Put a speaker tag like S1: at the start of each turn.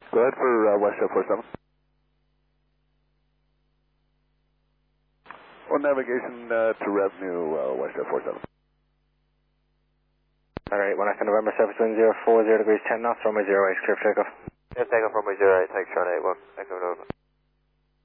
S1: Go ahead for WestJet 47. On navigation to revenue, WestJet 47.
S2: Alright, 1 Echo November, surface wind 040 degrees 10 knots, runway 08, clear for takeoff.
S3: Yeah, takeoff runway 08, take Charlie 81, Echo November.